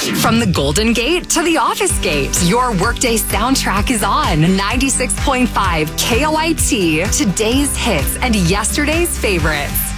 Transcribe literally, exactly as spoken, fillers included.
From the Golden Gate to the Office Gate, your workday soundtrack is on ninety-six point five K O I T. Today's hits and yesterday's favorites.